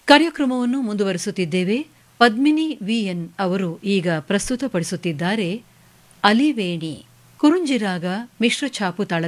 ಕಾರ್ಯಕ್ರಮವನ್ನು ಮುಂದುವರಿಸುತ್ತಿದ್ದೇವೆ. ಪದ್ಮಿನಿ ವಿಎನ್ ಅವರು ಈಗ ಪ್ರಸ್ತುತಪಡಿಸುತ್ತಿದ್ದಾರೆ ಅಲಿವೇಣಿ ಕುರುಂಜಿರಾಗ ಮಿಶ್ರ ಛಾಪು ತಾಳದಲ್ಲಿ